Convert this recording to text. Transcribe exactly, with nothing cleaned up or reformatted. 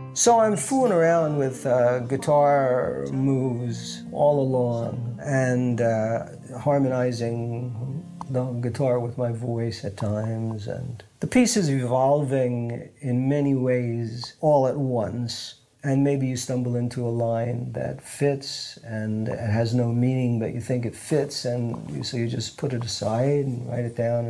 So I'm fooling around with uh, guitar moves all along and uh, harmonizing the guitar with my voice at times. And the piece is evolving in many ways all at once. And maybe you stumble into a line that fits and it has no meaning, but you think it fits, and you, so you just put it aside and write it down